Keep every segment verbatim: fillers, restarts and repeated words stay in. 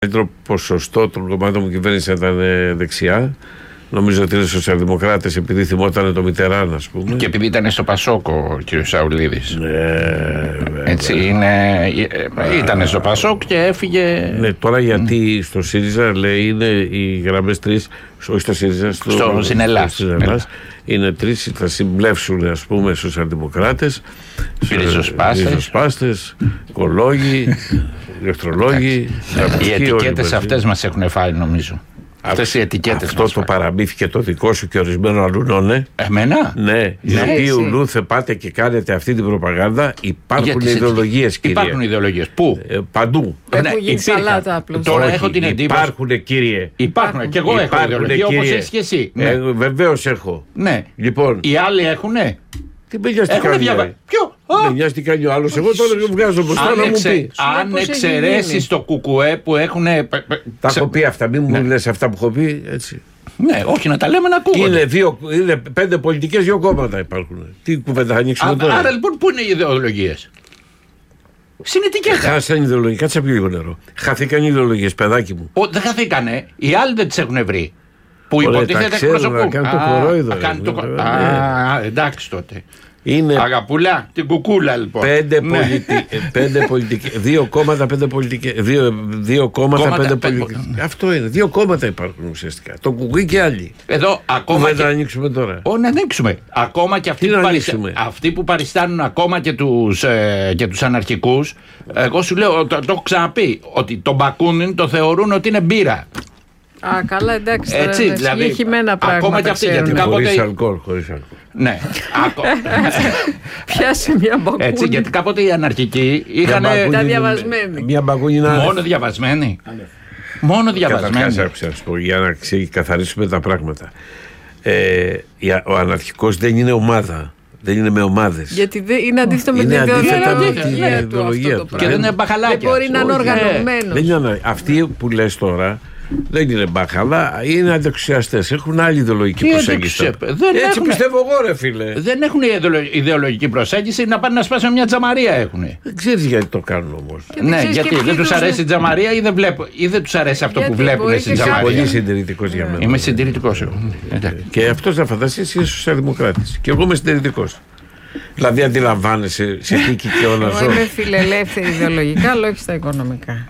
μεγαλύτερο ποσοστό των κομμάτων που κυβέρνησε ήταν δεξιά. Νομίζω ότι είναι σοσιαλδημοκράτες επειδή θυμόταν το Μιτεράν, ας πούμε. Και επειδή ήταν στο Πασόκ ο κ. Σαουλίδης. Ναι, έτσι είναι. Ήταν στο Πασόκ και έφυγε. Ναι, τώρα γιατί mm. στο ΣΥΡΙΖΑ λέει είναι οι γραμμές τρεις, όχι στο ΣΥΡΙΖΑ, στο, στο Συνελάς. Ναι. Είναι τρεις, θα συμπλεύσουν, ας πούμε, σοσιαλδημοκράτες, ριζοσπάστες, οικολόγοι, ηλεκτρολόγοι. Οι ετικέτες αυτές μας έχουν φάει, νομίζω. Αυτές οι ετικέτες. Αυτό το παραμύθι και το δικό σου και ορισμένων αλλού, ναι. Εμένα? Ναι. Γιατί ουλού θε πάτε και κάνετε αυτή την προπαγάνδα, υπάρχουν ιδεολογίες, κύριε. Υπάρχουν ιδεολογίες. Πού? Ε, παντού. Έχουν γίνει σαλάτα απλώς. Τώρα έχω την εντύπωση. Υπάρχουν, κύριε. Υπάρχουν. Και εγώ έχω ιδεολογία όπως έχεις και εσύ. Ναι. Ε, βεβαίως έχω. Ναι. Λοιπόν. Οι άλλοι έχουνε. Τι με νοιάζει τι κάνει. Διαβα... Ποιο? Με νοιάζει τι κάνει ο άλλος. Εγώ τώρα βγάζω μπροστά να μου πει. Αν εξαιρέσεις το κουκουέ που έχουν. Τα έχω πει αυτά. Μην μου λες αυτά που έχω πει έτσι. Ναι, όχι να τα λέμε να ακούγονται. Είναι, δύο, είναι πέντε πολιτικές, δύο κόμματα υπάρχουν. Τι κουβέντα θα ανοίξουμε τώρα. Άρα λοιπόν πού είναι οι ιδεολογίες? Συνετικέτα. Χάσαν οι ιδεολογίες. Κάτσε πιο λίγο νερό. Χαθήκαν οι ιδεολογίες, παιδάκι μου. Ο, δεν χαθήκανε. Οι άλλοι δεν τις έχουν βρει. Που Ωραία, υποτίθεται εκπροσωπούν. Να κάνουν το κορόιδο. Το... Α, εντάξει τότε. Είναι Αγαπουλά, την κουκούλα λοιπόν. Πέντε, ναι. πολιτι... πέντε πολιτικές. Δύο κόμματα, πέντε πολιτικές. Δύο, δύο κόμματα, κόμματα, πέντε πολιτικές. Πέ... Αυτό είναι. Δύο κόμματα υπάρχουν ουσιαστικά. Το κουκουί και άλλοι. Εδώ ακόμα. Δεν και... θα ανοίξουμε τώρα. Ω, να ανοίξουμε. Ακόμα και αυτοί, που, παριστα... αυτοί που παριστάνουν ακόμα και τους, ε, και τους αναρχικούς. Εγώ σου λέω, το, το έχω ξαναπεί, ότι το μπακούνιν το θεωρούν ότι είναι μπύρα. Α, καλά, εντάξει. Έτσι, τώρα, δηλαδή, έχει χυμένα πράγματα. Ακόμα και αυτή, γιατί κάποτε... Χωρίς αλκοόλ, χωρίς αλκοόλ. Ναι. Πιάσε μια μπακούνι. Έτσι, γιατί κάποτε οι αναρχικοί είχαν... Ήταν διαβασμένοι. Μια μπακούνι να... Μόνο διαβασμένοι. Μόνο διαβασμένοι. Καταρχάς, για να ξεκαθαρίσουμε τα πράγματα. Ε, ο αναρχικός δεν είναι ομάδα. Δεν είναι με ομάδες. Γιατί είναι αντίθετο με την ιδεολογία του. Και δεν είναι μπαχαλάκια. Δεν μπορεί να είναι οργανωμένος. Αυτοί που λες τώρα δεν είναι μπαχαλά, είναι αντεξιαστές. Έχουν άλλη ιδεολογική προσέγγιση. Έτσι έχουν... πιστεύω εγώ, ρε φίλε. Δεν έχουν ιδεολογική προσέγγιση, να πάνε να σπάσουν μια τζαμαρία έχουν. Δεν ξέρεις γιατί το κάνουν όμως. Ναι, γιατί δεν τους αρέσει η τζαμαρία ή δεν, βλέπω, ή δεν τους αρέσει αυτό που βλέπουν στην τζαμαρία. Είσαι πολύ συντηρητικός για μένα. Είμαι συντηρητικός εγώ. Και αυτός να φανταστείς είναι σοσιαλδημοκράτης. Και εγώ είμαι συντηρητικός. Δηλαδή αντιλαμβάνεσαι σε θήκη και όλα ζω. Εγώ είμαι φιλελεύθερη ιδεολογικά, αλλά όχι στα οικονομικά.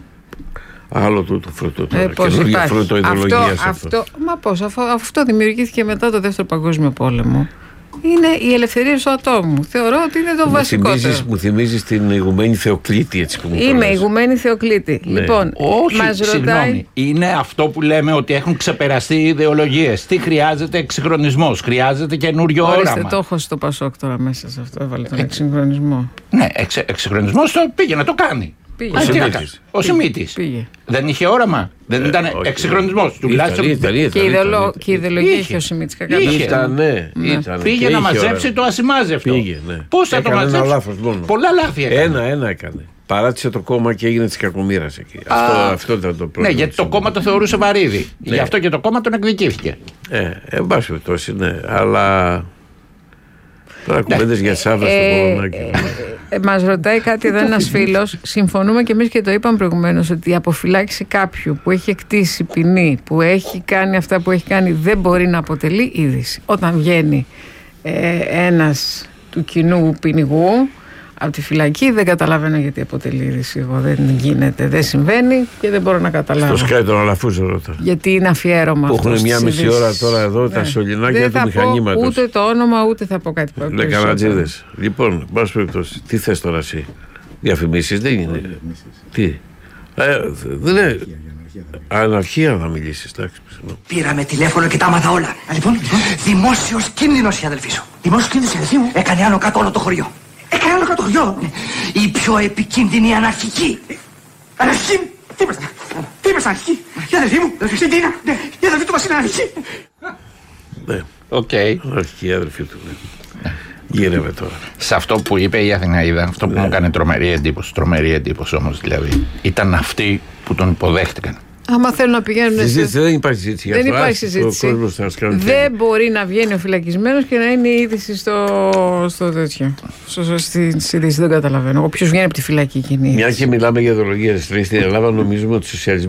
Άλλο του το φρούτο τώρα. Ε, Καινούργια φρούτο ιδεολογίας αυτό, αυτό. αυτό. Μα πώς, αφού, αυτό δημιουργήθηκε μετά το Δεύτερο Παγκόσμιο Πόλεμο. Είναι η ελευθερία του ατόμου. Θεωρώ ότι είναι το μου βασικότερο. Θυμίζεις, μου θυμίζεις την ηγουμένη Θεοκλήτη, έτσι που μου Είμαι η ηγουμένη Θεοκλήτη. Ναι. Λοιπόν, όχι, μας συγγνώμη. Ρωτάει... Είναι αυτό που λέμε ότι έχουν ξεπεραστεί οι ιδεολογίες. Τι χρειάζεται? Εξυγχρονισμός. Χρειάζεται καινούριο όραμα. Ορίστε, το έχω στο Πασόκ τώρα μέσα σε αυτό. Έβαλε τον εξυγχρονισμό. Ναι, εξ, εξυγχρονισμός το πήγε να το κάνει. Ο Σιμίτης. Δεν είχε όραμα. Δεν ήταν εξυγχρονισμός. Τουλάχιστον. Και η ιδεολογία είχε ο Σιμίτης. Πήγε να μαζέψει το ασημάζευτο. Πώς θα το μαζέψει? Πολλά λάθη έκανε. Ένα-ένα έκανε. Παράτησε το κόμμα και έγινε της κακομοίρας εκεί. Αυτό, αυτό ήταν το πρόβλημα. Ναι, γιατί το κόμμα το θεωρούσε βαρύδι. Ναι. Γι' αυτό και το κόμμα τον εκδικήθηκε. Ε, εν πάση περιπτώσει, ναι. Αλλά. Τώρα κουβέντες για Σάββα στο Πολωνάκι. Μας ρωτάει κάτι εδώ ένας φίλος. Συμφωνούμε και εμείς και το είπαμε προηγουμένως ότι η αποφυλάξη κάποιου που έχει εκτίσει ποινή, που έχει κάνει αυτά που έχει κάνει, δεν μπορεί να αποτελεί είδηση. Όταν βγαίνει ε, ένας του κοινού ποινηγού από τη φυλακή, δεν καταλαβαίνω γιατί αποτελεί είδηση. Εγώ δεν γίνεται, δεν συμβαίνει και δεν μπορώ να καταλάβω. Στο Sky τον Αλαφούζο ρώτα. Γιατί είναι αφιέρωμα που αυτό. έχουν μια μισή ώρα τώρα εδώ ναι. τα σωληνάκια του μηχανήματος. Ούτε το όνομα, ούτε θα πω κάτι άλλο. Λεκανατζίδες. Λοιπόν, μπας περιπτώσει, τι θες τώρα εσύ? Διαφημίσεις δεν είναι. Τι. Ε, δεν είναι. Αναρχία θα μιλήσεις, εντάξει. Πήραμε τηλέφωνο και τα άμαθα όλα. Α, λοιπόν, δημόσιος κίνδυνος η αδελφή σου. Δημόσιος κίνδυνος η αδελφή μου. Έκανε άνω κάτω όλο το χωριό. Έκανε άλλο κάτω χωριό. Η πιο επικίνδυνη αναρχική. Αναρχική. Τι είπες, τι είπες αναρχική? Η αδελφή μου, η Ντίνα, η αδελφή του μας είναι αναρχική. Ναι. Οκ. Αναρχική η αδελφή του, ναι. Γύρευε τώρα. Σε αυτό που είπε η Αθηναίδα, αυτό που ναι. μου έκανε τρομερή εντύπωση, τρομερή εντύπωση όμως δηλαδή, ήταν αυτοί που τον υποδέχτηκαν. Άμα θέλουν να πηγαίνουν. Συζήτηση, δεν υπάρχει συζήτηση. Δεν υπάρχει συζήτηση. Δεν μπορεί να βγαίνει ο φυλακισμένος και να είναι η είδηση στο, στο τέτοιο. Στο, στη είδηση. Δεν καταλαβαίνω. Όποιος βγαίνει από τη φυλακή κοινή. Μια και μιλάμε για ιδεολογία στην Ελλάδα, νομίζουμε ότι ο σοσιαλισμός